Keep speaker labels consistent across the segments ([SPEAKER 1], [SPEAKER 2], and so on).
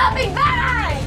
[SPEAKER 1] shopping bag!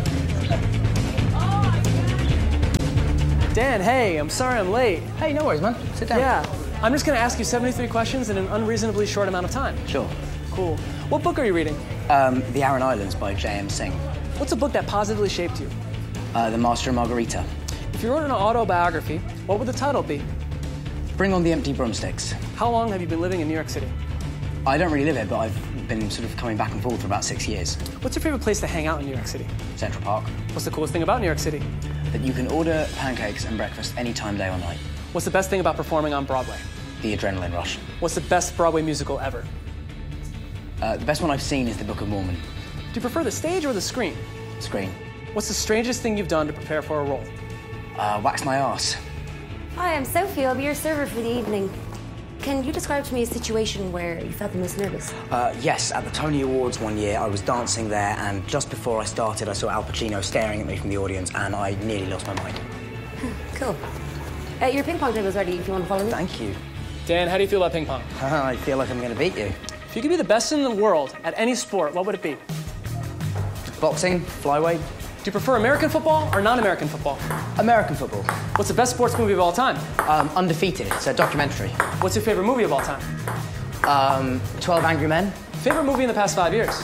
[SPEAKER 2] Dan, hey, I'm sorry I'm late.
[SPEAKER 3] Hey, no worries, man. Sit down.
[SPEAKER 2] Yeah, I'm just gonna ask you 73 questions in an unreasonably short amount of time.
[SPEAKER 3] Sure.
[SPEAKER 2] Cool. What book are you reading?
[SPEAKER 3] The Aran Islands by J.M. Singh.
[SPEAKER 2] What's a book that positively shaped you?
[SPEAKER 3] The Master and Margarita.
[SPEAKER 2] If you wrote an autobiography, what would the title be?
[SPEAKER 3] Bring on the Empty Broomsticks.
[SPEAKER 2] How long have you been living in New York City?
[SPEAKER 3] I don't really live here, but I've been sort of coming back and forth for about 6 years.
[SPEAKER 2] What's your favorite place to hang out in New York City?
[SPEAKER 3] Central Park.
[SPEAKER 2] What's the coolest thing about New York City?
[SPEAKER 3] That you can order pancakes and breakfast any time, day or night.
[SPEAKER 2] What's the best thing about performing on Broadway?
[SPEAKER 3] The adrenaline rush.
[SPEAKER 2] What's the best Broadway musical ever?
[SPEAKER 3] The best one I've seen is The Book of Mormon.
[SPEAKER 2] Do you prefer the stage or the screen?
[SPEAKER 3] Screen.
[SPEAKER 2] What's the strangest thing you've done to prepare for a role?
[SPEAKER 3] Wax my arse.
[SPEAKER 1] Hi, I'm Sophie. I'll be your server for the evening. Can you describe to me a situation where you felt the most nervous?
[SPEAKER 3] Yes, at the Tony Awards one year, I was dancing there, and just before I started, I saw Al Pacino staring at me from the audience, and I nearly lost my mind.
[SPEAKER 1] Cool. Your ping pong table's ready if you want to follow me.
[SPEAKER 3] Thank you.
[SPEAKER 2] Dan, how do you feel about ping pong?
[SPEAKER 3] I feel like I'm going to beat you.
[SPEAKER 2] If you could be the best in the world at any sport, what would it be?
[SPEAKER 3] Boxing, flyweight.
[SPEAKER 2] Do you prefer American football or non-American football?
[SPEAKER 3] American football.
[SPEAKER 2] What's the best sports movie of all time?
[SPEAKER 3] Undefeated. It's a documentary.
[SPEAKER 2] What's your favorite movie of all time?
[SPEAKER 3] 12 Angry Men.
[SPEAKER 2] Favorite movie in the past 5 years?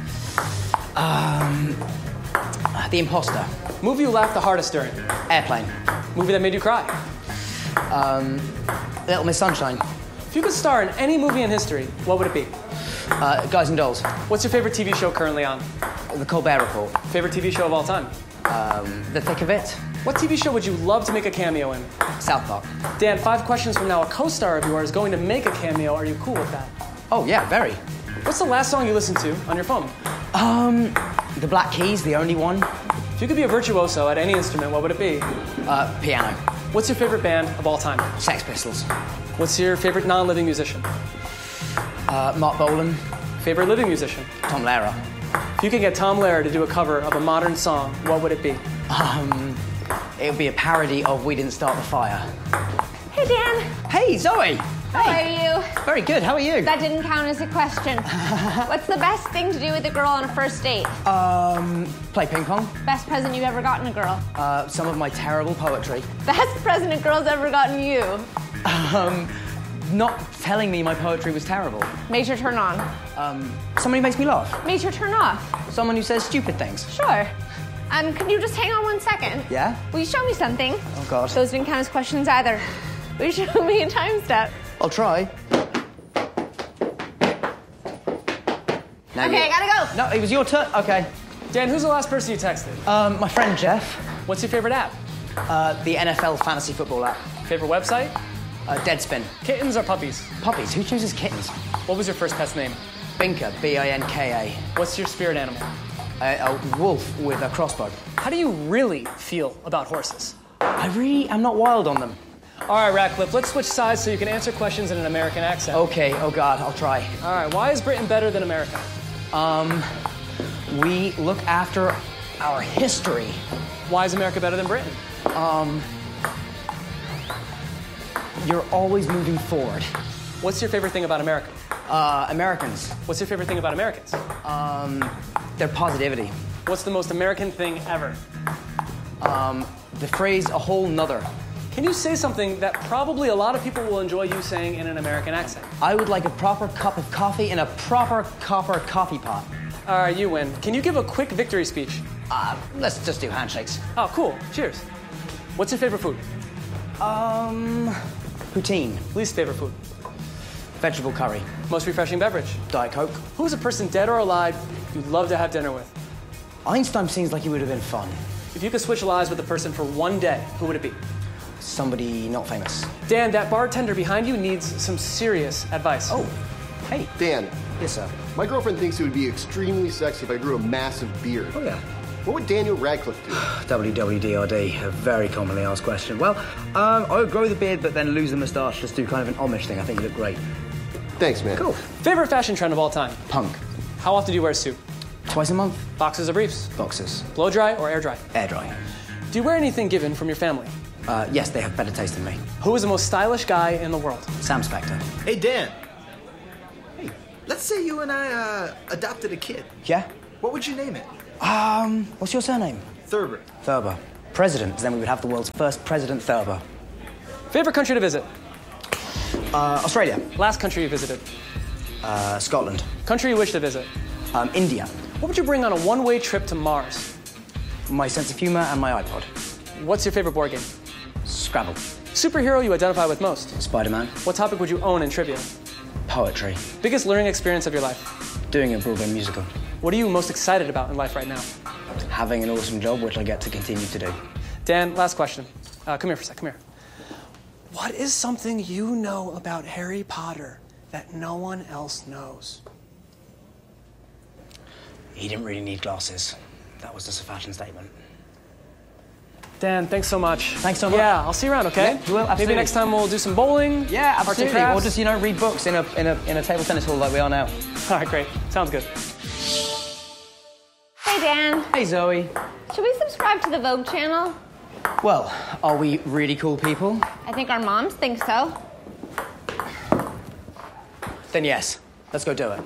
[SPEAKER 3] The Imposter.
[SPEAKER 2] Movie you laughed the hardest during?
[SPEAKER 3] Airplane.
[SPEAKER 2] Movie that made you cry?
[SPEAKER 3] Little Miss Sunshine.
[SPEAKER 2] If you could star in any movie in history, what would it be?
[SPEAKER 3] Guys and Dolls.
[SPEAKER 2] What's your favorite TV show currently on?
[SPEAKER 3] The Colbert Report.
[SPEAKER 2] Favorite TV show of all time?
[SPEAKER 3] The Thick of It.
[SPEAKER 2] What TV show would you love to make a cameo in?
[SPEAKER 3] South Park.
[SPEAKER 2] Dan, 5 questions from now, a co-star of yours is going to make a cameo. Are you cool with that?
[SPEAKER 3] Oh, yeah, very.
[SPEAKER 2] What's the last song you listened to on your phone?
[SPEAKER 3] The Black Keys, the only one.
[SPEAKER 2] If you could be a virtuoso at any instrument, what would it be?
[SPEAKER 3] Piano.
[SPEAKER 2] What's your favorite band of all time?
[SPEAKER 3] Sex Pistols.
[SPEAKER 2] What's your favorite non-living musician?
[SPEAKER 3] Mark Bolan.
[SPEAKER 2] Favorite living musician?
[SPEAKER 3] Tom Lehrer.
[SPEAKER 2] If you could get Tom Lehrer to do a cover of a modern song, what would it be?
[SPEAKER 3] It would be a parody of We Didn't Start the Fire.
[SPEAKER 1] Hey, Dan.
[SPEAKER 3] Hey, Zoe!
[SPEAKER 4] How are you?
[SPEAKER 3] Very good, how are you?
[SPEAKER 4] That didn't count as a question. What's the best thing to do with a girl on a first date?
[SPEAKER 3] Play ping pong.
[SPEAKER 4] Best present you've ever gotten a girl?
[SPEAKER 3] Some of my terrible poetry.
[SPEAKER 4] Best present a girl's ever gotten you?
[SPEAKER 3] Not telling me my poetry was terrible.
[SPEAKER 4] Makes her turn on.
[SPEAKER 3] Somebody who makes me laugh.
[SPEAKER 4] Makes her turn off.
[SPEAKER 3] Someone who says stupid things.
[SPEAKER 4] Sure. Can you just hang on 1 second?
[SPEAKER 3] Yeah?
[SPEAKER 4] Will you show me something?
[SPEAKER 3] Oh, God.
[SPEAKER 4] Those didn't count as questions either. Will you show me a time step?
[SPEAKER 3] I'll try. Now
[SPEAKER 4] Okay, I gotta go.
[SPEAKER 3] No, it was your turn. Okay.
[SPEAKER 2] Dan, who's the last person you texted?
[SPEAKER 3] My friend Jeff.
[SPEAKER 2] What's your favorite app?
[SPEAKER 3] The NFL fantasy football app.
[SPEAKER 2] Favorite website?
[SPEAKER 3] Deadspin.
[SPEAKER 2] Kittens or puppies?
[SPEAKER 3] Puppies. Who chooses kittens?
[SPEAKER 2] What was your first pet's name?
[SPEAKER 3] Binka. B-I-N-K-A.
[SPEAKER 2] What's your spirit animal?
[SPEAKER 3] A wolf with a crossbow.
[SPEAKER 2] How do you really feel about horses?
[SPEAKER 3] I really am not wild on them.
[SPEAKER 2] All right, Ratcliffe, let's switch sides so you can answer questions in an American accent.
[SPEAKER 3] Okay, oh God, I'll try.
[SPEAKER 2] All right, why is Britain better than America?
[SPEAKER 3] We look after our history.
[SPEAKER 2] Why is America better than Britain?
[SPEAKER 3] You're always moving forward.
[SPEAKER 2] What's your favorite thing about America?
[SPEAKER 3] Americans.
[SPEAKER 2] What's your favorite thing about Americans?
[SPEAKER 3] Their positivity.
[SPEAKER 2] What's the most American thing ever?
[SPEAKER 3] The phrase a whole nother.
[SPEAKER 2] Can you say something that probably a lot of people will enjoy you saying in an American accent?
[SPEAKER 3] I would like a proper cup of coffee in a proper copper coffee pot.
[SPEAKER 2] All right, you win. Can you give a quick victory speech?
[SPEAKER 3] Let's just do handshakes.
[SPEAKER 2] Oh, cool. Cheers. What's your favorite food?
[SPEAKER 3] Poutine.
[SPEAKER 2] Least favorite food?
[SPEAKER 3] Vegetable curry.
[SPEAKER 2] Most refreshing beverage?
[SPEAKER 3] Diet Coke.
[SPEAKER 2] Who's a person dead or alive you'd love to have dinner with?
[SPEAKER 3] Einstein seems like he would have been fun.
[SPEAKER 2] If you could switch lives with a person for one day, who would it be?
[SPEAKER 3] Somebody not famous.
[SPEAKER 2] Dan, that bartender behind you needs some serious advice.
[SPEAKER 3] Oh, hey.
[SPEAKER 5] Dan.
[SPEAKER 3] Yes, sir.
[SPEAKER 5] My girlfriend thinks it would be extremely sexy if I grew a massive beard.
[SPEAKER 3] Oh, yeah.
[SPEAKER 5] What would Daniel Radcliffe do?
[SPEAKER 3] WWDRD, a very commonly asked question. Well, I would grow the beard but then lose the moustache, just do kind of an Amish thing. I think you look great.
[SPEAKER 5] Thanks, man.
[SPEAKER 3] Cool.
[SPEAKER 2] Favorite fashion trend of all time?
[SPEAKER 3] Punk.
[SPEAKER 2] How often do you wear a suit?
[SPEAKER 3] Twice a month.
[SPEAKER 2] Boxers or briefs?
[SPEAKER 3] Boxers.
[SPEAKER 2] Blow dry or air dry?
[SPEAKER 3] Air dry.
[SPEAKER 2] Do you wear anything given from your family?
[SPEAKER 3] Yes, they have better taste than me.
[SPEAKER 2] Who is the most stylish guy in the world?
[SPEAKER 3] Sam Spector.
[SPEAKER 6] Hey, Dan. Hey, let's say you and I adopted a kid.
[SPEAKER 3] Yeah?
[SPEAKER 6] What would you name it?
[SPEAKER 3] What's your surname?
[SPEAKER 6] Thurber.
[SPEAKER 3] Thurber. President. Then we would have the world's first President Thurber.
[SPEAKER 2] Favorite country to visit?
[SPEAKER 3] Australia.
[SPEAKER 2] Last country you visited?
[SPEAKER 3] Scotland.
[SPEAKER 2] Country you wish to visit?
[SPEAKER 3] India.
[SPEAKER 2] What would you bring on a one-way trip to Mars?
[SPEAKER 3] My sense of humor and my iPod.
[SPEAKER 2] What's your favorite board game?
[SPEAKER 3] Scrabble.
[SPEAKER 2] Superhero you identify with most?
[SPEAKER 3] Spider-Man.
[SPEAKER 2] What topic would you own in trivia?
[SPEAKER 3] Poetry.
[SPEAKER 2] Biggest learning experience of your life?
[SPEAKER 3] Doing a Broadway musical.
[SPEAKER 2] What are you most excited about in life right now?
[SPEAKER 3] Having an awesome job, which I get to continue to do.
[SPEAKER 2] Dan, last question. Come here for a sec, come here. What is something you know about Harry Potter that no one else knows?
[SPEAKER 3] He didn't really need glasses. That was just a fashion statement.
[SPEAKER 2] Dan, thanks so much.
[SPEAKER 3] Thanks so much.
[SPEAKER 2] Yeah, I'll see you around, okay?
[SPEAKER 3] Yeah, you will, absolutely.
[SPEAKER 2] Maybe next time we'll do some bowling.
[SPEAKER 3] Yeah,
[SPEAKER 2] arts and
[SPEAKER 3] absolutely. Or
[SPEAKER 2] crafts.
[SPEAKER 3] just, read books in a table tennis hall like we are now.
[SPEAKER 2] All right, great. Sounds good.
[SPEAKER 4] Hey, Dan.
[SPEAKER 3] Hey, Zoe.
[SPEAKER 4] Should we subscribe to the Vogue channel?
[SPEAKER 3] Well, are we really cool people?
[SPEAKER 4] I think our moms think so.
[SPEAKER 3] Then yes. Let's go do it.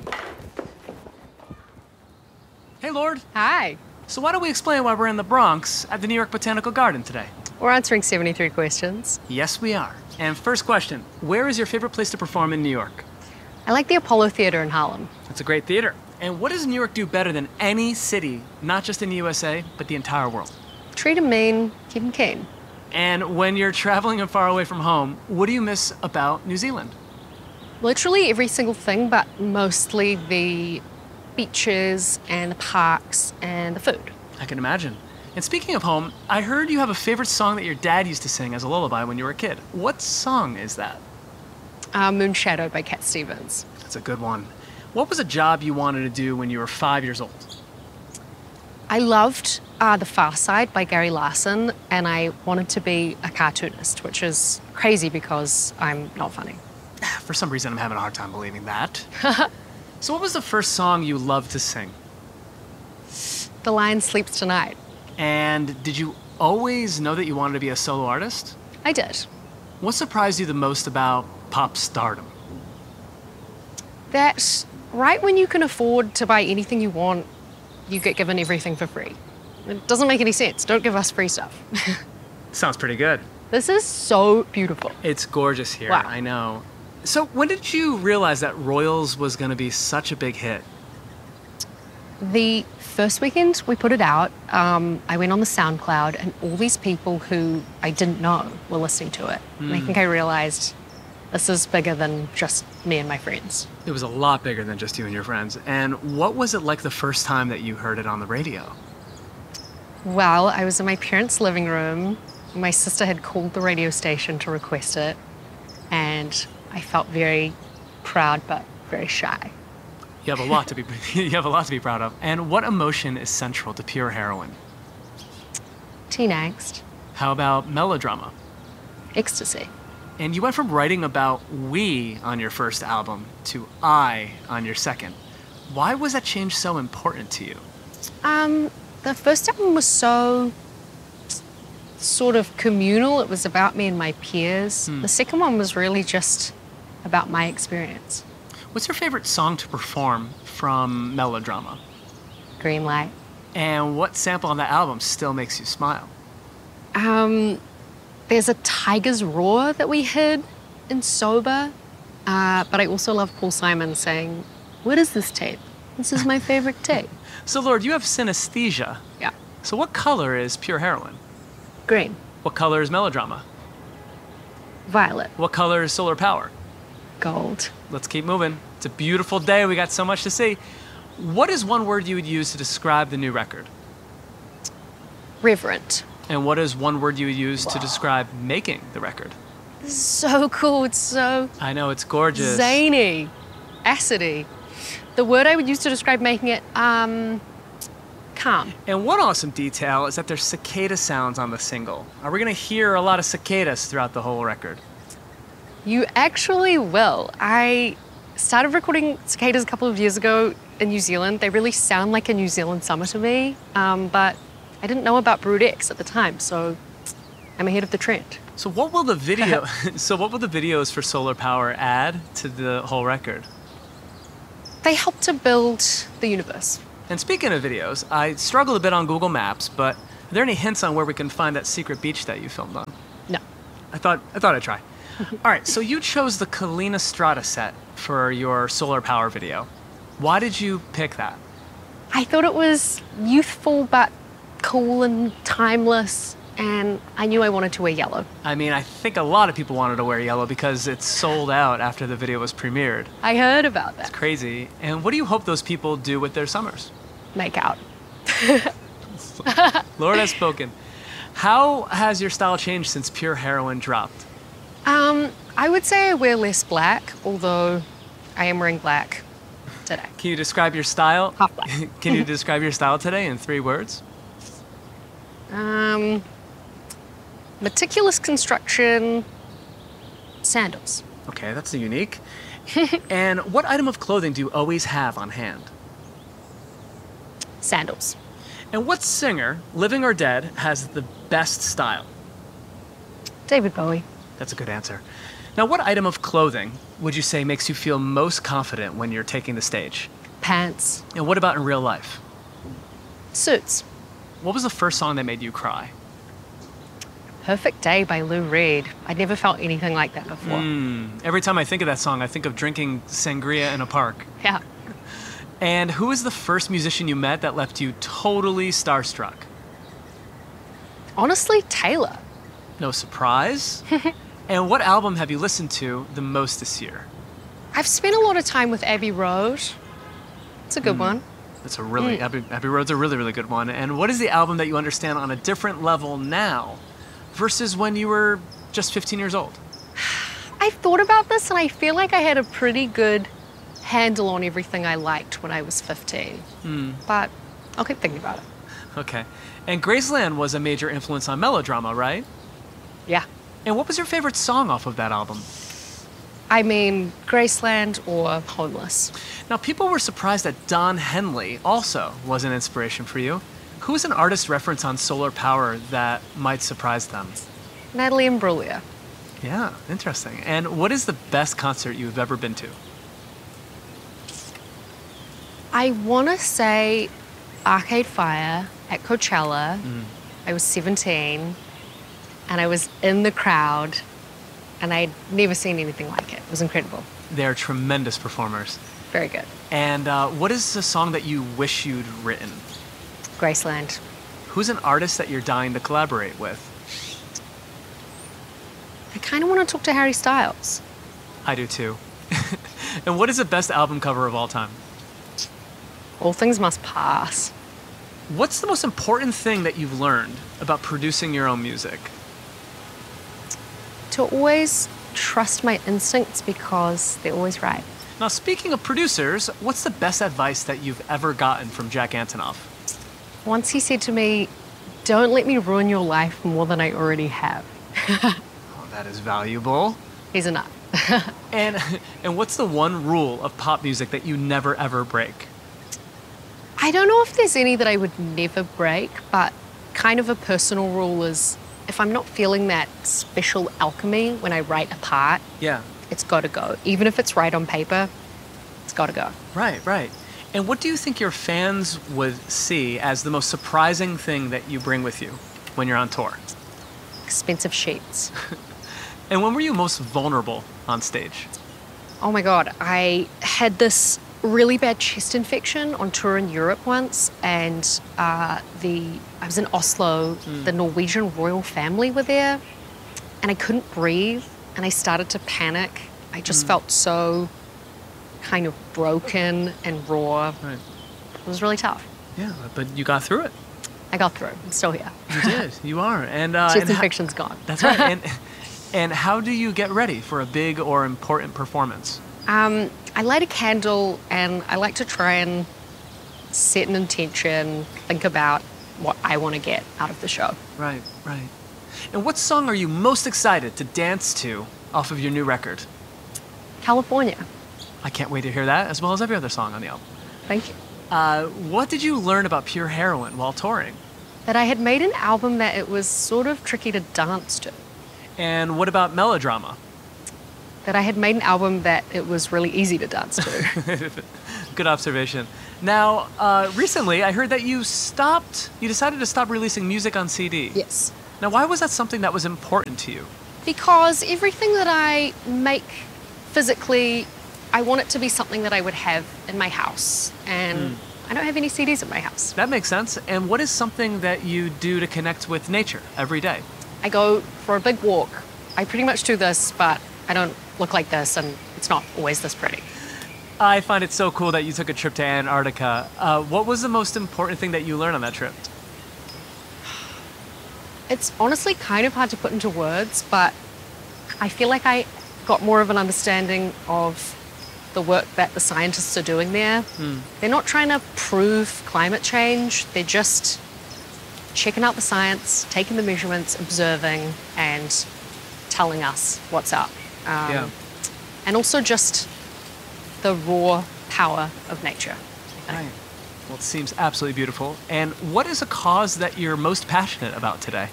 [SPEAKER 7] Hey, Lord.
[SPEAKER 8] Hi.
[SPEAKER 7] So why don't we explain why we're in the Bronx at the New York Botanical Garden today?
[SPEAKER 8] We're answering 73 questions.
[SPEAKER 7] Yes, we are. And first question, where is your favorite place to perform in New York?
[SPEAKER 8] I like the Apollo Theater in Harlem.
[SPEAKER 7] It's a great theater. And what does New York do better than any city, not just in the USA, but the entire world?
[SPEAKER 8] Treat 'em mean, keep 'em keen.
[SPEAKER 7] And when you're traveling and far away from home, what do you miss about New Zealand?
[SPEAKER 8] Literally every single thing, but mostly the beaches and the parks and the food.
[SPEAKER 7] I can imagine. And speaking of home, I heard you have a favorite song that your dad used to sing as a lullaby when you were a kid. What song is that?
[SPEAKER 8] Moonshadow by Cat Stevens.
[SPEAKER 7] That's a good one. What was a job you wanted to do when you were 5 years old?
[SPEAKER 8] I loved The Far Side by Gary Larson, and I wanted to be a cartoonist, which is crazy because I'm not funny.
[SPEAKER 7] For some reason, I'm having a hard time believing that. So what was the first song you loved to sing?
[SPEAKER 8] The Lion Sleeps Tonight.
[SPEAKER 7] And did you always know that you wanted to be a solo artist?
[SPEAKER 8] I did.
[SPEAKER 7] What surprised you the most about pop stardom?
[SPEAKER 8] That right when you can afford to buy anything you want, you get given everything for free. It doesn't make any sense. Don't give us free stuff.
[SPEAKER 7] Sounds pretty good.
[SPEAKER 8] This is so beautiful.
[SPEAKER 7] It's gorgeous here,
[SPEAKER 8] Wow.
[SPEAKER 7] I know. So when did you realize that Royals was going to be such a big hit?
[SPEAKER 8] The first weekend we put it out, I went on the SoundCloud and all these people who I didn't know were listening to it. And I think I realized this is bigger than just me and my friends.
[SPEAKER 7] It was a lot bigger than just you and your friends. And what was it like the first time that you heard it on the radio?
[SPEAKER 8] Well, I was in my parents' living room. My sister had called the radio station to request it. And I felt very proud, but very shy.
[SPEAKER 7] You have a lot to be you have a lot to be proud of. And what emotion is central to Pure Heroine?
[SPEAKER 8] Teen angst,
[SPEAKER 7] How about melodrama?
[SPEAKER 8] ecstasy.
[SPEAKER 7] And you went from writing about we on your first album to I on your second. Why was that change so important to you?
[SPEAKER 8] The first album was so sort of communal. It was about me and my peers. The second one was really just about my experience.
[SPEAKER 7] What's your favorite song to perform from Melodrama?
[SPEAKER 8] Green Light.
[SPEAKER 7] And what sample on that album still makes you smile?
[SPEAKER 8] There's a tiger's roar that we hid in Sober. But I also love Paul Simon saying, "What is this tape? This is my favorite tape."
[SPEAKER 7] So, Lord, you have synesthesia.
[SPEAKER 8] Yeah.
[SPEAKER 7] So what color is Pure Heroine?
[SPEAKER 8] Green.
[SPEAKER 7] What color is Melodrama?
[SPEAKER 8] Violet.
[SPEAKER 7] What color is Solar Power?
[SPEAKER 8] Gold.
[SPEAKER 7] Let's keep moving. It's a beautiful day. We got so much to see. What is one word you would use to describe the new record?
[SPEAKER 8] Reverent.
[SPEAKER 7] And what is one word you would use to describe making the record?
[SPEAKER 8] This is so cool. It's so
[SPEAKER 7] I know, it's gorgeous.
[SPEAKER 8] zany, acidy. The word I would use to describe making it, calm.
[SPEAKER 7] And one awesome detail is that there's cicada sounds on the single. Are we going to hear a lot of cicadas throughout the whole record?
[SPEAKER 8] You actually will. I started recording cicadas a couple of years ago in New Zealand. They really sound like a New Zealand summer to me, but I didn't know about Brood X at the time, so I'm ahead of the trend.
[SPEAKER 7] So what will the video what will the videos for Solar Power add to the whole record?
[SPEAKER 8] They help to build the universe.
[SPEAKER 7] And speaking of videos, I struggled a bit on Google Maps, but are there any hints on where we can find that secret beach that you filmed on?
[SPEAKER 8] No.
[SPEAKER 7] I thought I'd try. All right, so you chose the Kalina Strata set for your solar power video. Why did you pick that?
[SPEAKER 8] I thought it was youthful but cool and timeless, and I knew I wanted to wear yellow.
[SPEAKER 7] I mean, I think a lot of people wanted to wear yellow because it's sold out after the video was premiered.
[SPEAKER 8] I heard about that.
[SPEAKER 7] Crazy. And what do you hope those people do with their summers?
[SPEAKER 8] Make out.
[SPEAKER 7] Lord has spoken. How has your style changed since Pure Heroin dropped?
[SPEAKER 8] I would say I wear less black, although I am wearing black today.
[SPEAKER 7] Can you describe your style?
[SPEAKER 8] Half black.
[SPEAKER 7] Can you describe your style today in 3 words?
[SPEAKER 8] Meticulous construction, sandals.
[SPEAKER 7] Okay, that's unique. And what item of clothing do you always have on hand?
[SPEAKER 8] Sandals.
[SPEAKER 7] And what singer, living or dead, has the best style?
[SPEAKER 8] David Bowie.
[SPEAKER 7] That's a good answer. Now, what item of clothing would you say makes you feel most confident when you're taking the stage?
[SPEAKER 8] Pants.
[SPEAKER 7] And what about in real life?
[SPEAKER 8] Suits.
[SPEAKER 7] What was the first song that made you cry?
[SPEAKER 8] Perfect Day by Lou Reed. I'd never felt anything like that before.
[SPEAKER 7] Every time I think of that song, I think of drinking sangria in a park.
[SPEAKER 8] Yeah.
[SPEAKER 7] And who is the first musician you met that left you totally starstruck?
[SPEAKER 8] Honestly, Taylor.
[SPEAKER 7] No surprise. And what album have you listened to the most this year?
[SPEAKER 8] I've spent a lot of time with Abbey Road. It's a good one.
[SPEAKER 7] That's a really, Abbey Road's a really, really good one. And what is the album that you understand on a different level now versus when you were just 15 years old?
[SPEAKER 8] I've thought about this and I feel like I had a pretty good handle on everything I liked when I was 15. But I'll keep thinking about it.
[SPEAKER 7] Okay. And Graceland was a major influence on Melodrama, right?
[SPEAKER 8] Yeah.
[SPEAKER 7] And what was your favorite song off of that album?
[SPEAKER 8] I mean, Graceland or Homeless.
[SPEAKER 7] Now, people were surprised that Don Henley also was an inspiration for you. Who is an artist reference on solar power that might surprise them?
[SPEAKER 8] Natalie Imbruglia.
[SPEAKER 7] Yeah, interesting. And what is the best concert you've ever been to?
[SPEAKER 8] I want to say Arcade Fire at Coachella. I was 17 and I was in the crowd and I'd never seen anything like it. It was incredible.
[SPEAKER 7] They're tremendous performers.
[SPEAKER 8] Very good.
[SPEAKER 7] And what is a song that you wish you'd written?
[SPEAKER 8] Graceland.
[SPEAKER 7] Who's an artist that you're dying to collaborate with?
[SPEAKER 8] I kind of want to talk to Harry Styles.
[SPEAKER 7] I do too. And what is the best album cover of all time?
[SPEAKER 8] All Things Must Pass.
[SPEAKER 7] What's the most important thing that you've learned about producing your own music?
[SPEAKER 8] To always trust my instincts because they're always right.
[SPEAKER 7] Now, speaking of producers, what's the best advice that you've ever gotten from Jack Antonoff?
[SPEAKER 8] Once he said to me, "Don't let me ruin your life more than I already have."
[SPEAKER 7] Oh, that is valuable.
[SPEAKER 8] He's a nut.
[SPEAKER 7] And what's the one rule of pop music that you never ever break?
[SPEAKER 8] I don't know if there's any that I would never break, but kind of a personal rule is if I'm not feeling that special alchemy when I write a part,
[SPEAKER 7] Yeah.
[SPEAKER 8] it's got to go. Even if it's right on paper, it's got to go.
[SPEAKER 7] Right, right. And what do you think your fans would see as the most surprising thing that you bring with you when you're on tour?
[SPEAKER 8] Expensive sheets.
[SPEAKER 7] And when were you most vulnerable on stage?
[SPEAKER 8] Oh my God, I had this really bad chest infection on tour in Europe once, and I was in Oslo. The Norwegian royal family were there, and I couldn't breathe, and I started to panic. I just felt so kind of broken and raw.
[SPEAKER 7] Right.
[SPEAKER 8] It was really tough.
[SPEAKER 7] Yeah, but you got through it.
[SPEAKER 8] I got through. I'm still here.
[SPEAKER 7] You did. You are. And
[SPEAKER 8] Chest infection's gone.
[SPEAKER 7] That's right. And how do you get ready for a big or important performance?
[SPEAKER 8] I light a candle and I like to try and set an intention, think about what I want to get out of the show.
[SPEAKER 7] Right, right. And what song are you most excited to dance to off of your new record?
[SPEAKER 8] California.
[SPEAKER 7] I can't wait to hear that, as well as every other song on the album.
[SPEAKER 8] Thank you.
[SPEAKER 7] What did you learn about Pure Heroin while touring?
[SPEAKER 8] That I had made an album that it was sort of tricky to dance to.
[SPEAKER 7] And what about Melodrama?
[SPEAKER 8] That I had made an album that it was really easy to dance to.
[SPEAKER 7] Good observation. Now, recently, I heard that you decided to stop releasing music on CD.
[SPEAKER 8] Yes.
[SPEAKER 7] Now, why was that something that was important to you?
[SPEAKER 8] Because everything that I make physically, I want it to be something that I would have in my house. And I don't have any CDs in my house.
[SPEAKER 7] That makes sense. And what is something that you do to connect with nature every day?
[SPEAKER 8] I go for a big walk. I pretty much do this, but I don't look like this, and it's not always this pretty.
[SPEAKER 7] I find it so cool that you took a trip to Antarctica. What was the most important thing that you learned on that trip?
[SPEAKER 8] It's honestly kind of hard to put into words, but I feel like I got more of an understanding of the work that the scientists are doing there. They're not trying to prove climate change. They're just checking out the science, taking the measurements, observing, and telling us what's up. And also just the raw power of nature.
[SPEAKER 7] Right. Well, it seems absolutely beautiful. And what is a cause that you're most passionate about today?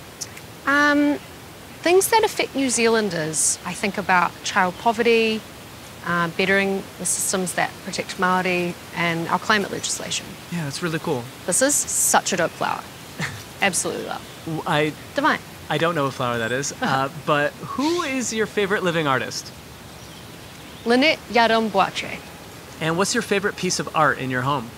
[SPEAKER 8] Things that affect New Zealanders. I think about child poverty, bettering the systems that protect Māori, and our climate legislation.
[SPEAKER 7] Yeah, that's really cool.
[SPEAKER 8] This is such a dope flower. Absolutely love. Divine.
[SPEAKER 7] I don't know what flower that is, but who is your favorite living artist?
[SPEAKER 8] Lynette Yaram-Boakye.
[SPEAKER 7] And what's your favorite piece of art in your home?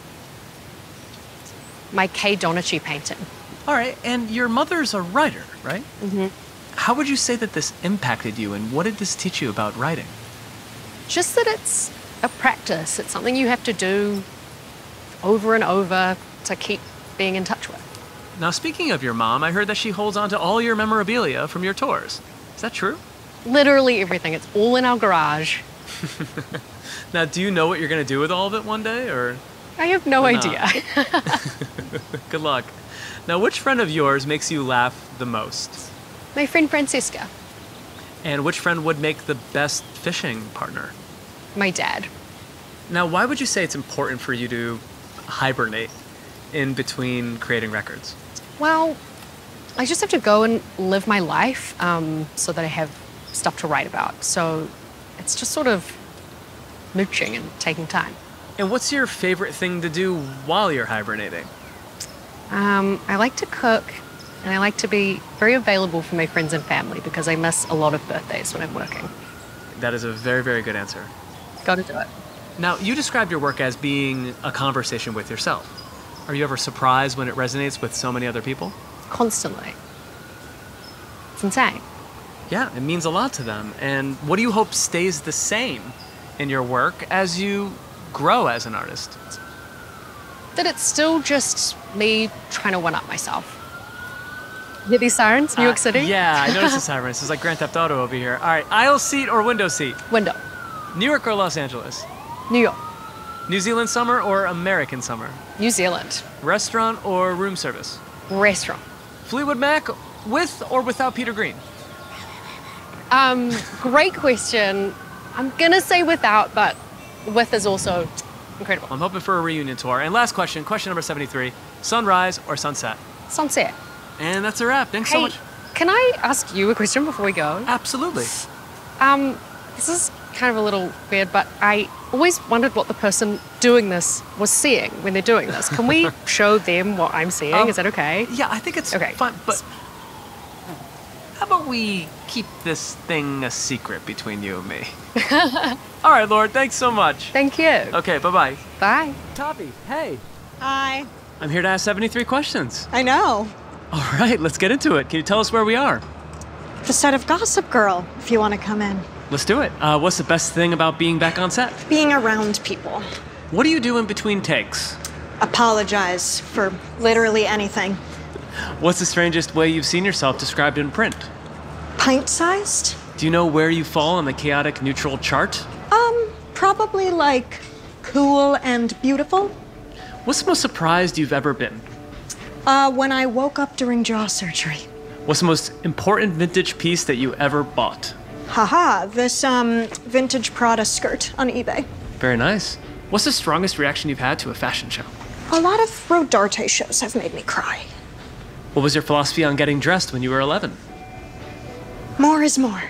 [SPEAKER 8] My Kay Donichi painting.
[SPEAKER 7] All right, and your mother's a writer, right? How would you say that this impacted you, and what did this teach you about writing?
[SPEAKER 8] Just that it's a practice. It's something you have to do over and over to keep being in touch with.
[SPEAKER 7] Now, speaking of your mom, I heard that she holds on to all your memorabilia from your tours. Is that true?
[SPEAKER 8] Literally everything. It's all in our garage.
[SPEAKER 7] Now, do you know what you're going to do with all of it one day, or?
[SPEAKER 8] I have no
[SPEAKER 7] Or
[SPEAKER 8] idea.
[SPEAKER 7] Good luck. Now, which friend of yours makes you laugh the most?
[SPEAKER 8] My friend Francesca.
[SPEAKER 7] And which friend would make the best fishing partner?
[SPEAKER 8] My dad.
[SPEAKER 7] Now, why would you say it's important for you to hibernate in between creating records?
[SPEAKER 8] Well, I just have to go and live my life so that I have stuff to write about. So it's just sort of mooching and taking time.
[SPEAKER 7] And what's your favorite thing to do while you're hibernating?
[SPEAKER 8] I like to cook, and I like to be very available for my friends and family because I miss a lot of birthdays when I'm working.
[SPEAKER 7] That is a very, very good answer.
[SPEAKER 8] Gotta do it.
[SPEAKER 7] Now, you described your work as being a conversation with yourself. Are you ever surprised when it resonates with so many other people?
[SPEAKER 8] Constantly. It's insane.
[SPEAKER 7] Yeah, it means a lot to them. And what do you hope stays the same in your work as you grow as an artist?
[SPEAKER 8] That it's still just me trying to one-up myself. Hear these sirens? New York City?
[SPEAKER 7] Yeah, I noticed the sirens. It's like Grand Theft Auto over here. All right, aisle seat or window seat?
[SPEAKER 8] Window.
[SPEAKER 7] New York or Los Angeles?
[SPEAKER 8] New York.
[SPEAKER 7] New Zealand summer or American summer?
[SPEAKER 8] New Zealand.
[SPEAKER 7] Restaurant or room service?
[SPEAKER 8] Restaurant.
[SPEAKER 7] Fleetwood Mac with or without Peter Green?
[SPEAKER 8] Great question. I'm gonna say without, but with is also incredible.
[SPEAKER 7] I'm hoping for a reunion tour. And last question, question number 73. Sunrise or sunset?
[SPEAKER 8] Sunset.
[SPEAKER 7] And that's a wrap. Thanks so
[SPEAKER 8] Hey,
[SPEAKER 7] much.
[SPEAKER 8] can I ask you a question before we go?
[SPEAKER 7] Absolutely.
[SPEAKER 8] This is kind of a little weird, but I always wondered what the person doing this was seeing when they're doing this. Can we show them what I'm seeing? Is that okay?
[SPEAKER 7] Yeah, I think it's
[SPEAKER 8] Okay.
[SPEAKER 7] fine, but how about we keep this thing a secret between you and me? All right, Lord, thanks so much.
[SPEAKER 8] Thank you.
[SPEAKER 7] Okay, bye-bye.
[SPEAKER 8] Bye.
[SPEAKER 7] Toppy, hey.
[SPEAKER 6] Hi.
[SPEAKER 7] I'm here to ask 73 questions.
[SPEAKER 6] I know.
[SPEAKER 7] All right, let's get into it. Can you tell us where we are?
[SPEAKER 6] The set of Gossip Girl, if you want to come in.
[SPEAKER 7] Let's do it. What's the best thing about being back on set?
[SPEAKER 6] Being around people.
[SPEAKER 7] What do you do in between takes?
[SPEAKER 6] Apologize for literally anything.
[SPEAKER 7] What's the strangest way you've seen yourself described in print?
[SPEAKER 6] Pint-sized?
[SPEAKER 7] Do you know where you fall on the chaotic neutral chart?
[SPEAKER 6] Probably like cool and beautiful.
[SPEAKER 7] What's the most surprised you've ever been?
[SPEAKER 6] When I woke up during jaw surgery.
[SPEAKER 7] What's the most important vintage piece that you ever bought?
[SPEAKER 6] Haha, this vintage Prada skirt on eBay.
[SPEAKER 7] Very nice. What's the strongest reaction you've had to a fashion show?
[SPEAKER 6] A lot of Rodarte shows have made me cry.
[SPEAKER 7] What was your philosophy on getting dressed when you were 11?
[SPEAKER 6] More is more.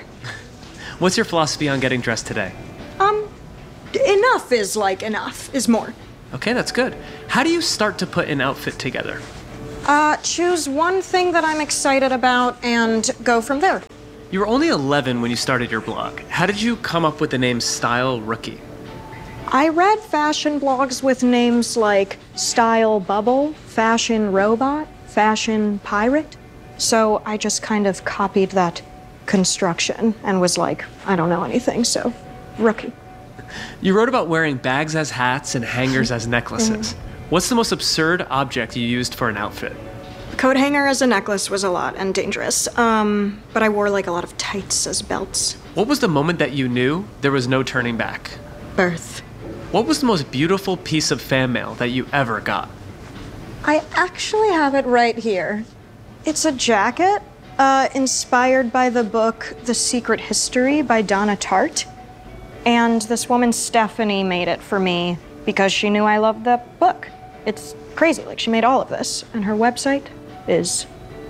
[SPEAKER 7] What's your philosophy on getting dressed today?
[SPEAKER 6] Enough is like enough is more.
[SPEAKER 7] Okay, that's good. How do you start to put an outfit together?
[SPEAKER 6] Choose one thing that I'm excited about and go from there.
[SPEAKER 7] You were only 11 when you started your blog. How did you come up with the name Style Rookie?
[SPEAKER 6] I read fashion blogs with names like Style Bubble, Fashion Robot, Fashion Pirate. So I just kind of copied that construction and was like, I don't know anything, so Rookie.
[SPEAKER 7] You wrote about wearing bags as hats and hangers as necklaces. What's the most absurd object you used for an outfit?
[SPEAKER 6] Coat hanger as a necklace was a lot and dangerous. But I wore like a lot of tights as belts.
[SPEAKER 7] What was the moment that you knew there was no turning back?
[SPEAKER 6] Birth.
[SPEAKER 7] What was the most beautiful piece of fan mail that you ever got?
[SPEAKER 6] I actually have it right here. It's a jacket inspired by the book The Secret History by Donna Tartt. And this woman, Stephanie, made it for me because she knew I loved that book. It's crazy, like she made all of this. And her website is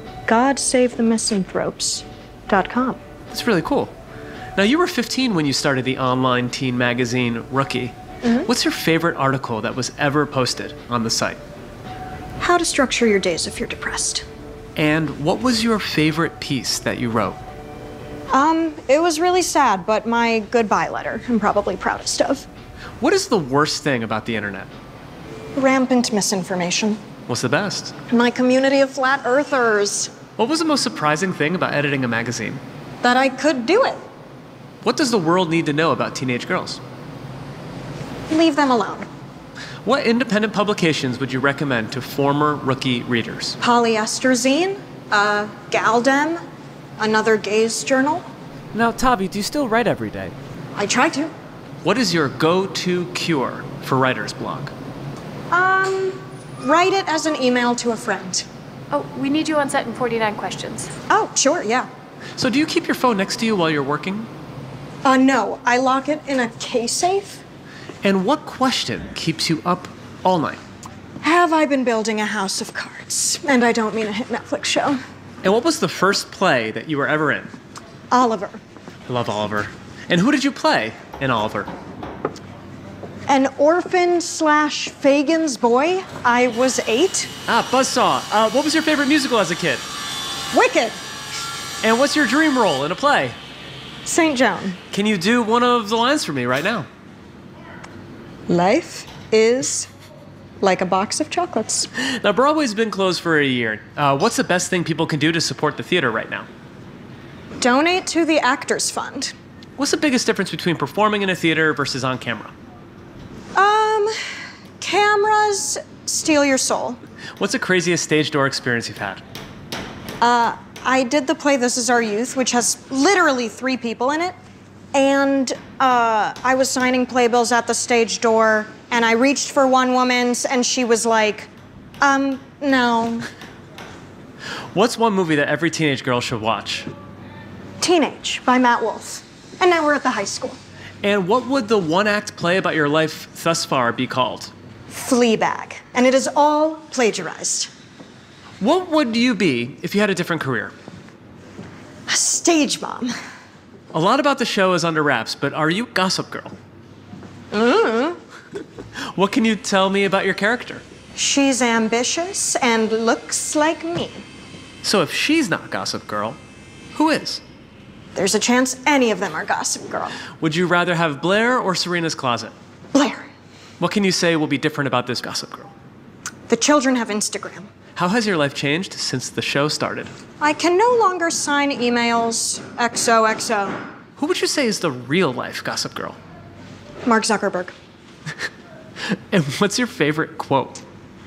[SPEAKER 6] GodSaveTheMisanthropes.com.
[SPEAKER 7] That's really cool. Now, you were 15 when you started the online teen magazine Rookie. What's your favorite article that was ever posted on the site?
[SPEAKER 6] How to structure your days if you're depressed.
[SPEAKER 7] And what was your favorite piece that you wrote?
[SPEAKER 6] It was really sad, but my goodbye letter I'm probably proudest of.
[SPEAKER 7] What is the worst thing about the internet?
[SPEAKER 6] Rampant misinformation.
[SPEAKER 7] What's the best?
[SPEAKER 6] My community of flat earthers.
[SPEAKER 7] What was the most surprising thing about editing a magazine?
[SPEAKER 6] That I could do it.
[SPEAKER 7] What does the world need to know about teenage girls?
[SPEAKER 6] Leave them alone.
[SPEAKER 7] What independent publications would you recommend to former Rookie readers?
[SPEAKER 6] Polyester Zine, Galdem, another gays journal.
[SPEAKER 9] Now, Tavi, do you still write every day?
[SPEAKER 6] I try to.
[SPEAKER 7] What is your go-to cure for writer's block?
[SPEAKER 6] Write it as an email to a friend.
[SPEAKER 8] Oh, we need you on set in 49 questions.
[SPEAKER 6] Oh, sure, yeah.
[SPEAKER 7] So do you keep your phone next to you while you're working?
[SPEAKER 6] No, I lock it in a K-safe.
[SPEAKER 7] And what question keeps you up all night?
[SPEAKER 6] Have I been building a house of cards? And I don't mean a hit Netflix show.
[SPEAKER 7] And what was the first play that you were ever in?
[SPEAKER 6] Oliver.
[SPEAKER 7] I love Oliver. And who did you play in Oliver?
[SPEAKER 6] An orphan/Fagin's boy. I was 8.
[SPEAKER 7] Buzzsaw. What was your favorite musical as a kid?
[SPEAKER 6] Wicked.
[SPEAKER 7] And what's your dream role in a play?
[SPEAKER 6] St. Joan.
[SPEAKER 7] Can you do one of the lines for me right now?
[SPEAKER 6] Life is like a box of chocolates.
[SPEAKER 7] Now, Broadway's been closed for a year. What's the best thing people can do to support the theater right now?
[SPEAKER 6] Donate to the Actors Fund.
[SPEAKER 7] What's the biggest difference between performing in a theater versus on camera?
[SPEAKER 6] Cameras steal your soul.
[SPEAKER 7] What's the craziest stage door experience you've had?
[SPEAKER 6] I did the play This Is Our Youth, which has literally 3 people in it. And I was signing playbills at the stage door, and I reached for one woman's, and she was like, no.
[SPEAKER 7] What's one movie that every teenage girl should watch?
[SPEAKER 6] Teenage by Matt Wolf. And now we're at the high school.
[SPEAKER 7] And what would the one-act play about your life thus far be called?
[SPEAKER 6] Fleabag. And it is all plagiarized.
[SPEAKER 7] What would you be if you had a different career?
[SPEAKER 6] A stage mom.
[SPEAKER 7] A lot about the show is under wraps, but are you Gossip Girl? What can you tell me about your character?
[SPEAKER 6] She's ambitious and looks like me.
[SPEAKER 7] So if she's not Gossip Girl, who is?
[SPEAKER 6] There's a chance any of them are Gossip Girl.
[SPEAKER 7] Would you rather have Blair or Serena's closet?
[SPEAKER 6] Blair.
[SPEAKER 7] What can you say will be different about this Gossip Girl?
[SPEAKER 6] The children have Instagram.
[SPEAKER 7] How has your life changed since the show started?
[SPEAKER 6] I can no longer sign emails XOXO.
[SPEAKER 7] Who would you say is the real life Gossip Girl?
[SPEAKER 6] Mark Zuckerberg.
[SPEAKER 7] And what's your favorite quote?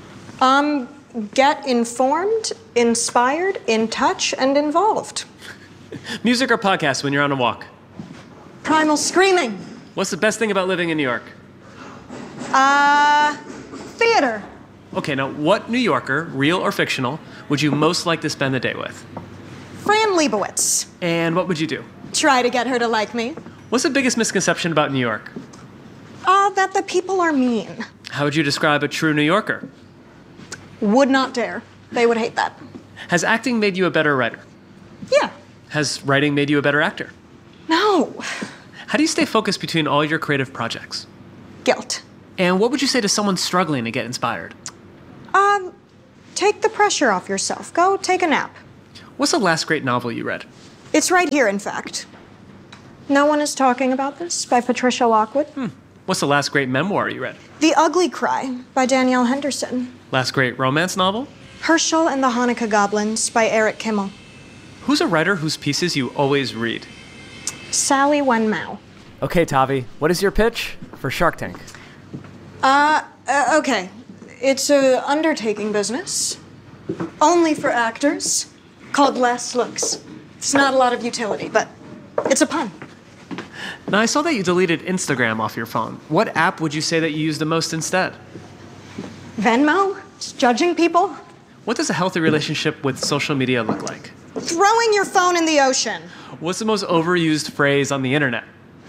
[SPEAKER 6] Get informed, inspired, in touch, and involved.
[SPEAKER 7] Music or podcast when you're on a walk?
[SPEAKER 6] Primal screaming.
[SPEAKER 7] What's the best thing about living in New York?
[SPEAKER 6] Theater.
[SPEAKER 7] Okay, now what New Yorker, real or fictional, would you most like to spend the day with?
[SPEAKER 6] Fran Lebowitz.
[SPEAKER 7] And what would you do?
[SPEAKER 6] Try to get her to like me.
[SPEAKER 7] What's the biggest misconception about New York?
[SPEAKER 6] That the people are mean.
[SPEAKER 7] How would you describe a true New Yorker?
[SPEAKER 6] Would not dare. They would hate that.
[SPEAKER 7] Has acting made you a better writer?
[SPEAKER 6] Yeah.
[SPEAKER 7] Has writing made you a better actor?
[SPEAKER 6] No.
[SPEAKER 7] How do you stay focused between all your creative projects?
[SPEAKER 6] Guilt.
[SPEAKER 7] And what would you say to someone struggling to get inspired?
[SPEAKER 6] Take the pressure off yourself. Go take a nap.
[SPEAKER 7] What's the last great novel you read?
[SPEAKER 6] It's right here, in fact. No One Is Talking About This by Patricia Lockwood.
[SPEAKER 7] What's the last great memoir you read?
[SPEAKER 6] The Ugly Cry by Danielle Henderson.
[SPEAKER 7] Last great romance novel?
[SPEAKER 6] Herschel and the Hanukkah Goblins by Eric Kimmel.
[SPEAKER 7] Who's a writer whose pieces you always read?
[SPEAKER 6] Sally Wenmao.
[SPEAKER 9] Okay, Tavi, what is your pitch for Shark Tank?
[SPEAKER 6] Okay. It's a undertaking business. Only for actors. Called Last Looks. It's not a lot of utility, but it's a pun.
[SPEAKER 7] Now, I saw that you deleted Instagram off your phone. What app would you say that you use the most instead?
[SPEAKER 6] Venmo? Just judging people?
[SPEAKER 7] What does a healthy relationship with social media look like?
[SPEAKER 6] Throwing your phone in the ocean.
[SPEAKER 7] What's the most overused phrase on the internet?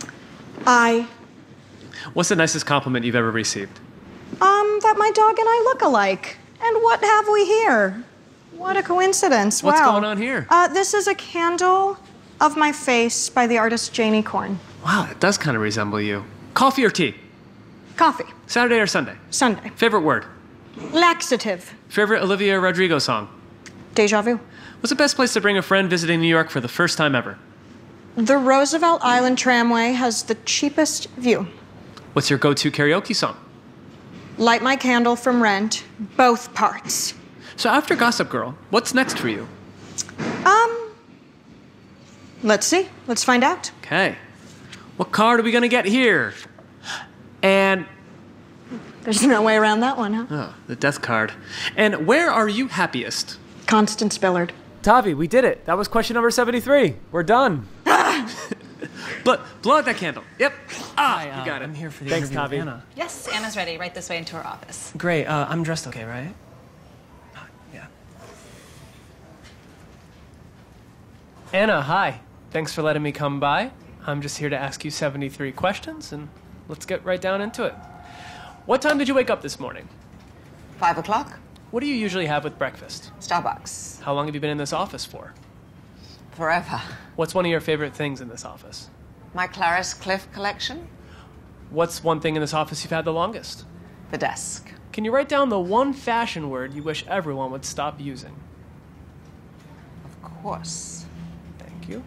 [SPEAKER 7] What's the nicest compliment you've ever received?
[SPEAKER 6] That my dog and I look alike. And what have we here? What a coincidence.
[SPEAKER 7] What's
[SPEAKER 6] wow.
[SPEAKER 7] going on here?
[SPEAKER 6] This is a candle of my face by the artist Janie Korn.
[SPEAKER 7] Wow, it does kind of resemble you. Coffee or tea?
[SPEAKER 6] Coffee.
[SPEAKER 7] Saturday or Sunday?
[SPEAKER 6] Sunday.
[SPEAKER 7] Favorite word?
[SPEAKER 6] Laxative.
[SPEAKER 7] Favorite Olivia Rodrigo song?
[SPEAKER 6] Deja vu.
[SPEAKER 7] What's the best place to bring a friend visiting New York for the first time ever?
[SPEAKER 6] The Roosevelt Island Tramway has the cheapest view.
[SPEAKER 7] What's your go-to karaoke song?
[SPEAKER 6] Light My Candle from Rent, both parts.
[SPEAKER 7] So after Gossip Girl, what's next for you?
[SPEAKER 6] Let's see. Let's find out.
[SPEAKER 7] Okay. What card are we gonna get here? And...
[SPEAKER 6] There's no way around that one, huh?
[SPEAKER 7] Oh, the death card. And where are you happiest?
[SPEAKER 6] Constance Billard.
[SPEAKER 9] Tavi, we did it. That was question number 73. We're done.
[SPEAKER 7] But blow out that candle. Yep. You got it.
[SPEAKER 2] I'm here for the
[SPEAKER 9] Thanks,
[SPEAKER 2] interview with
[SPEAKER 9] Tavi.
[SPEAKER 2] Anna.
[SPEAKER 10] Yes, Anna's ready. Right this way into her office.
[SPEAKER 2] Great. I'm dressed okay, right? Yeah. Anna, hi. Thanks for letting me come by. I'm just here to ask you 73 questions, and let's get right down into it. What time did you wake up this morning?
[SPEAKER 10] 5 o'clock.
[SPEAKER 2] What do you usually have with breakfast?
[SPEAKER 10] Starbucks.
[SPEAKER 2] How long have you been in this office for?
[SPEAKER 10] Forever.
[SPEAKER 2] What's one of your favorite things in this office?
[SPEAKER 10] My Clarice Cliff collection.
[SPEAKER 2] What's one thing in this office you've had the longest?
[SPEAKER 10] The desk.
[SPEAKER 2] Can you write down the one fashion word you wish everyone would stop using?
[SPEAKER 10] Of course.
[SPEAKER 2] Thank you.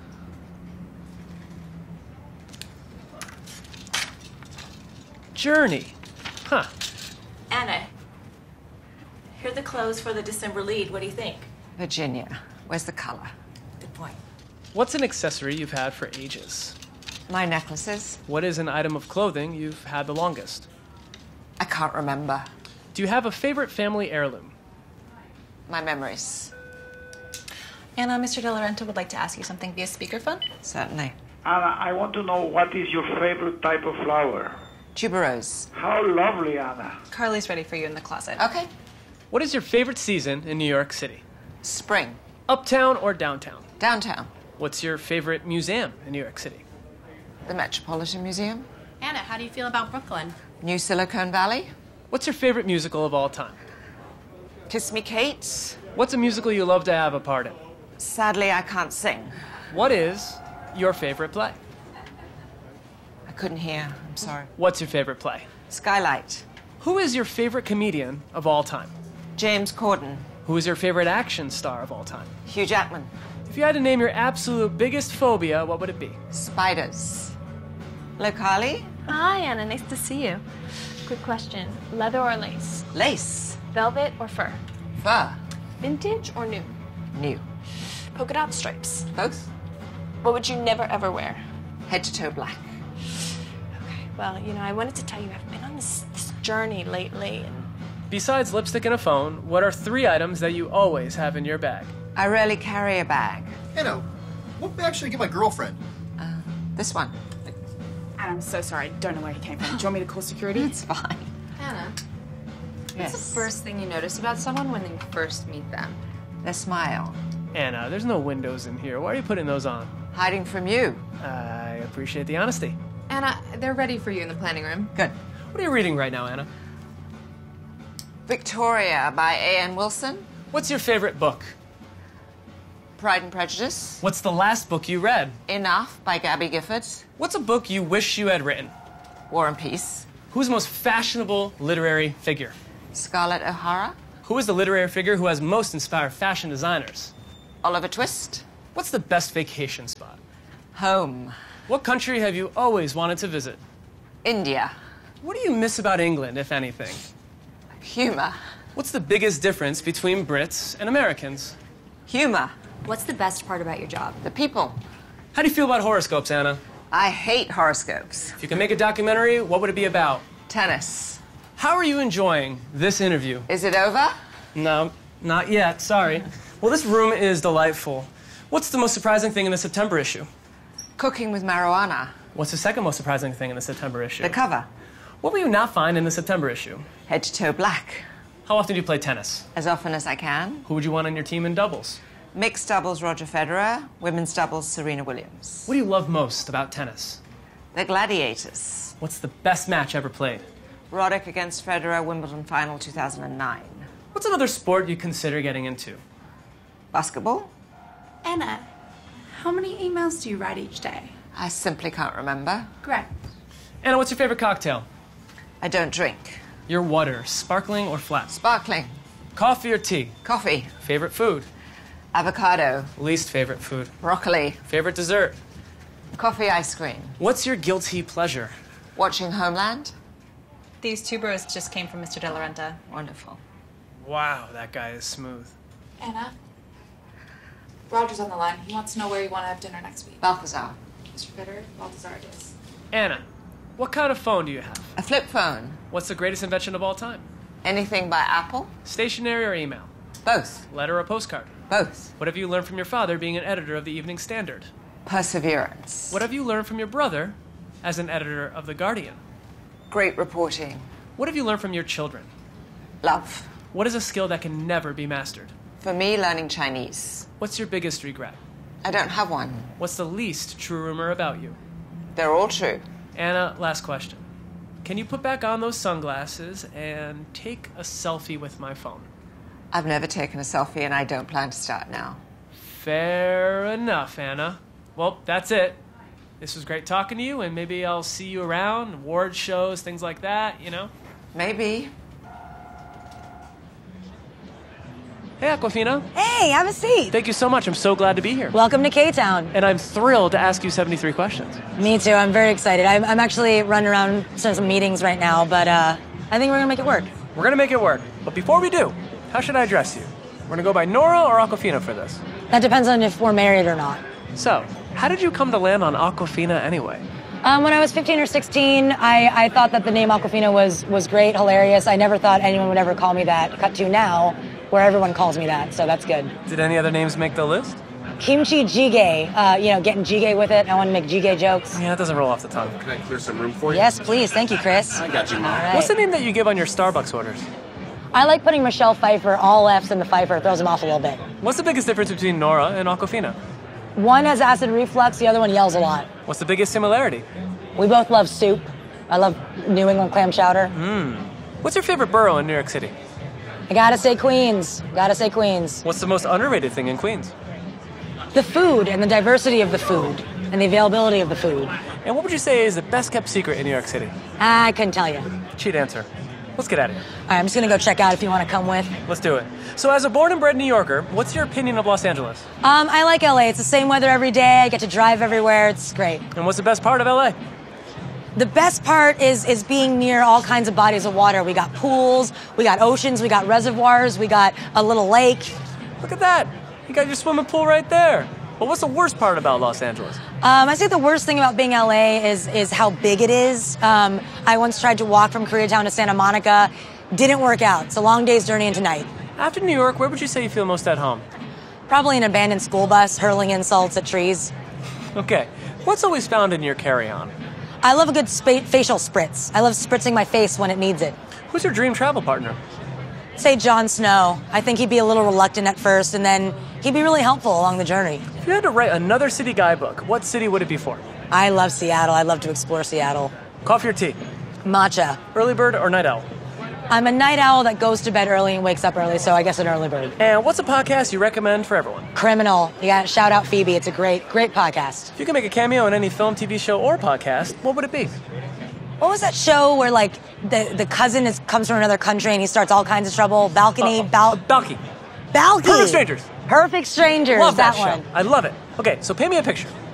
[SPEAKER 2] Journey. Huh.
[SPEAKER 11] Anna, here are the clothes for the December lead. What do you think?
[SPEAKER 10] Virginia. Where's the color?
[SPEAKER 11] Good point.
[SPEAKER 2] What's an accessory you've had for ages?
[SPEAKER 10] My necklaces.
[SPEAKER 2] What is an item of clothing you've had the longest?
[SPEAKER 10] I can't remember.
[SPEAKER 2] Do you have a favorite family heirloom?
[SPEAKER 10] My memories.
[SPEAKER 11] Anna, Mr. De Laurenta would like to ask you something via speakerphone.
[SPEAKER 10] Certainly.
[SPEAKER 12] Anna, I want to know what is your favorite type of flower?
[SPEAKER 10] Tuberose.
[SPEAKER 12] How lovely, Anna.
[SPEAKER 11] Carly's ready for you in the closet.
[SPEAKER 10] Okay.
[SPEAKER 2] What is your favorite season in New York City?
[SPEAKER 10] Spring.
[SPEAKER 2] Uptown or downtown?
[SPEAKER 10] Downtown.
[SPEAKER 2] What's your favorite museum in New York City?
[SPEAKER 10] The Metropolitan Museum.
[SPEAKER 11] Anna, how do you feel about Brooklyn?
[SPEAKER 10] New Silicon Valley.
[SPEAKER 2] What's your favorite musical of all time?
[SPEAKER 10] Kiss Me Kate.
[SPEAKER 2] What's a musical you love to have a part in?
[SPEAKER 10] Sadly, I can't sing.
[SPEAKER 2] What is your favorite play?
[SPEAKER 10] I couldn't hear. I'm sorry.
[SPEAKER 2] What's your favorite play?
[SPEAKER 10] Skylight.
[SPEAKER 2] Who is your favorite comedian of all time?
[SPEAKER 10] James Corden.
[SPEAKER 2] Who is your favorite action star of all time?
[SPEAKER 10] Hugh Jackman.
[SPEAKER 2] If you had to name your absolute biggest phobia, what would it be?
[SPEAKER 10] Spiders. Hello, Carly.
[SPEAKER 4] Hi, Anna. Nice to see you. Quick question. Leather or lace?
[SPEAKER 10] Lace.
[SPEAKER 4] Velvet or fur?
[SPEAKER 10] Fur.
[SPEAKER 4] Vintage or new?
[SPEAKER 10] New.
[SPEAKER 4] Polka dot stripes?
[SPEAKER 10] Both.
[SPEAKER 4] What would you never ever wear?
[SPEAKER 10] Head to toe black.
[SPEAKER 4] Okay, well, I wanted to tell you I've been on this journey lately, and
[SPEAKER 2] Besides lipstick and a phone, what are 3 items that you always have in your bag?
[SPEAKER 10] I rarely carry a bag.
[SPEAKER 5] Anna, what bag should I get my girlfriend?
[SPEAKER 10] This one.
[SPEAKER 13] I'm so sorry. I don't know where he came from. Do you want me to call security?
[SPEAKER 10] It's fine.
[SPEAKER 14] Anna,
[SPEAKER 10] Yes.
[SPEAKER 14] what's the first thing you notice about someone when you first meet them?
[SPEAKER 10] Their smile.
[SPEAKER 2] Anna, there's no windows in here. Why are you putting those on?
[SPEAKER 10] Hiding from you.
[SPEAKER 2] I appreciate the honesty.
[SPEAKER 14] Anna, they're ready for you in the planning room.
[SPEAKER 10] Good.
[SPEAKER 2] What are you reading right now, Anna?
[SPEAKER 10] Victoria by A.N. Wilson.
[SPEAKER 2] What's your favorite book?
[SPEAKER 10] Pride and Prejudice.
[SPEAKER 2] What's the last book you read?
[SPEAKER 10] Enough by Gabby Gifford.
[SPEAKER 2] What's a book you wish you had written?
[SPEAKER 10] War and Peace.
[SPEAKER 2] Who's the most fashionable literary figure?
[SPEAKER 10] Scarlett O'Hara.
[SPEAKER 2] Who is the literary figure who has most inspired fashion designers?
[SPEAKER 10] Oliver Twist.
[SPEAKER 2] What's the best vacation spot?
[SPEAKER 10] Home.
[SPEAKER 2] What country have you always wanted to visit?
[SPEAKER 10] India.
[SPEAKER 2] What do you miss about England, if anything?
[SPEAKER 10] Humor.
[SPEAKER 2] What's the biggest difference between Brits and Americans?
[SPEAKER 10] Humor.
[SPEAKER 1] What's the best part about your job?
[SPEAKER 10] The people.
[SPEAKER 2] How do you feel about horoscopes, Anna?
[SPEAKER 10] I hate horoscopes.
[SPEAKER 2] If you could make a documentary, what would it be about?
[SPEAKER 10] Tennis.
[SPEAKER 2] How are you enjoying this interview?
[SPEAKER 10] Is it over?
[SPEAKER 2] No, not yet, sorry. Well, this room is delightful. What's the most surprising thing in the September issue?
[SPEAKER 10] Cooking with marijuana.
[SPEAKER 2] What's the second most surprising thing in the September issue?
[SPEAKER 10] The cover.
[SPEAKER 2] What will you not find in the September issue?
[SPEAKER 10] Head to toe black.
[SPEAKER 2] How often do you play tennis?
[SPEAKER 10] As often as I can.
[SPEAKER 2] Who would you want on your team in doubles?
[SPEAKER 10] Mixed doubles, Roger Federer. Women's doubles, Serena Williams.
[SPEAKER 2] What do you love most about tennis?
[SPEAKER 10] The gladiators.
[SPEAKER 2] What's the best match ever played?
[SPEAKER 10] Roddick against Federer, Wimbledon final 2009.
[SPEAKER 2] What's another sport you consider getting into?
[SPEAKER 10] Basketball.
[SPEAKER 13] Anna, how many emails do you write each day?
[SPEAKER 10] I simply can't remember.
[SPEAKER 13] Great.
[SPEAKER 2] Anna, what's your favorite cocktail?
[SPEAKER 10] I don't drink.
[SPEAKER 2] Your water, sparkling or flat?
[SPEAKER 10] Sparkling.
[SPEAKER 2] Coffee or tea?
[SPEAKER 10] Coffee.
[SPEAKER 2] Favorite food?
[SPEAKER 10] Avocado.
[SPEAKER 2] Least favorite food?
[SPEAKER 10] Broccoli.
[SPEAKER 2] Favorite dessert?
[SPEAKER 10] Coffee ice cream.
[SPEAKER 2] What's your guilty pleasure?
[SPEAKER 10] Watching Homeland.
[SPEAKER 11] These tuberose just came from Mr. De La Renta.
[SPEAKER 10] Wonderful.
[SPEAKER 2] Wow, that guy is smooth.
[SPEAKER 13] Anna, Roger's on the line. He wants to know where you want to have dinner next week.
[SPEAKER 10] Balthazar.
[SPEAKER 13] Mr. Federer, Balthazar it is.
[SPEAKER 2] Anna, what kind of phone do you have?
[SPEAKER 10] A flip phone.
[SPEAKER 2] What's the greatest invention of all time?
[SPEAKER 10] Anything by Apple?
[SPEAKER 2] Stationery or email?
[SPEAKER 10] Both.
[SPEAKER 2] Letter or postcard?
[SPEAKER 10] Both.
[SPEAKER 2] What have you learned from your father being an editor of the Evening Standard?
[SPEAKER 10] Perseverance.
[SPEAKER 2] What have you learned from your brother as an editor of The Guardian?
[SPEAKER 10] Great reporting.
[SPEAKER 2] What have you learned from your children?
[SPEAKER 10] Love.
[SPEAKER 2] What is a skill that can never be mastered?
[SPEAKER 10] For me, learning Chinese.
[SPEAKER 2] What's your biggest regret?
[SPEAKER 10] I don't have one.
[SPEAKER 2] What's the least true rumor about you?
[SPEAKER 10] They're all true.
[SPEAKER 2] Anna, last question. Can you put back on those sunglasses and take a selfie with my phone?
[SPEAKER 10] I've never taken a selfie and I don't plan to start now.
[SPEAKER 2] Fair enough, Anna. Well, that's it. This was great talking to you, and maybe I'll see you around, award shows, things like that, you know?
[SPEAKER 10] Maybe.
[SPEAKER 2] Hey, Aquafina.
[SPEAKER 15] Hey, have a seat.
[SPEAKER 2] Thank you so much. I'm so glad to be here.
[SPEAKER 15] Welcome to K-Town.
[SPEAKER 2] And I'm thrilled to ask you 73 questions.
[SPEAKER 15] Me too. I'm very excited. I'm actually running around some meetings right now, but I think we're going to make it work.
[SPEAKER 2] We're going to make it work. But before we do, how should I address you? We're going to go by Nora or Aquafina for this?
[SPEAKER 15] That depends on if we're married or not.
[SPEAKER 2] So, how did you come to land on Aquafina anyway?
[SPEAKER 15] When I was 15 or 16, I thought that the name Aquafina was great, hilarious. I never thought anyone would ever call me that. Cut to now, where everyone calls me that, so that's good.
[SPEAKER 2] Did any other names make the list?
[SPEAKER 15] Kimchi jjigae, getting jjigae with it. I want to make jjigae jokes.
[SPEAKER 2] Yeah, it doesn't roll off the tongue.
[SPEAKER 5] Can I clear some room for you?
[SPEAKER 15] Yes, please. Thank you, Chris.
[SPEAKER 5] I got you, Mom.
[SPEAKER 15] All right.
[SPEAKER 2] What's the name that you give on your Starbucks orders?
[SPEAKER 15] I like putting Michelle Pfeiffer, all F's in the Pfeiffer. It throws them off a little bit.
[SPEAKER 2] What's the biggest difference between Nora and Aquafina?
[SPEAKER 15] One has acid reflux, the other one yells a lot.
[SPEAKER 2] What's the biggest similarity?
[SPEAKER 15] We both love soup. I love New England clam chowder.
[SPEAKER 2] What's your favorite borough in New York City?
[SPEAKER 15] I gotta say Queens. Gotta say Queens.
[SPEAKER 2] What's the most underrated thing in Queens?
[SPEAKER 15] The food and the diversity of the food and the availability of the food.
[SPEAKER 2] And what would you say is the best kept secret in New York City?
[SPEAKER 15] I couldn't tell you.
[SPEAKER 2] Cheat answer. Let's get out of here.
[SPEAKER 15] All right, I'm just gonna go check out if you want to come with.
[SPEAKER 2] Let's do it. So as a born and bred New Yorker, what's your opinion of Los Angeles?
[SPEAKER 15] I like LA. It's the same weather every day. I get to drive everywhere. It's great.
[SPEAKER 2] And what's the best part of LA?
[SPEAKER 15] The best part is being near all kinds of bodies of water. We got pools, we got oceans, we got reservoirs, we got a little lake.
[SPEAKER 2] Look at that. You got your swimming pool right there. But what's the worst part about Los Angeles?
[SPEAKER 15] I say the worst thing about being LA is how big it is. I once tried to walk from Koreatown to Santa Monica. Didn't work out. It's a long day's journey into night.
[SPEAKER 2] After New York, where would you say you feel most at home?
[SPEAKER 15] Probably an abandoned school bus hurling insults at trees.
[SPEAKER 2] Okay. What's always found in your carry-on?
[SPEAKER 15] I love a good facial spritz. I love spritzing my face when it needs it.
[SPEAKER 2] Who's your dream travel partner?
[SPEAKER 15] Say Jon Snow. I think he'd be a little reluctant at first, and then he'd be really helpful along the journey.
[SPEAKER 2] If you had to write another city guidebook, what city would it be for?
[SPEAKER 15] I love Seattle. I'd love to explore Seattle.
[SPEAKER 2] Coffee or tea?
[SPEAKER 15] Matcha.
[SPEAKER 2] Early bird or night owl?
[SPEAKER 15] I'm a night owl that goes to bed early and wakes up early, so I guess an early bird.
[SPEAKER 2] And what's a podcast you recommend for everyone?
[SPEAKER 15] Criminal. Yeah, shout out Phoebe. It's a great podcast.
[SPEAKER 2] If you could make a cameo in any film, TV show, or podcast, what would it be?
[SPEAKER 15] What was that show where like the cousin comes from another country and he starts all kinds of trouble? Balcony.
[SPEAKER 2] Balky.
[SPEAKER 15] Balky.
[SPEAKER 2] Perfect Strangers.
[SPEAKER 15] Perfect Strangers.
[SPEAKER 2] Love that
[SPEAKER 15] one.
[SPEAKER 2] show. I love it. Okay, so paint me a picture.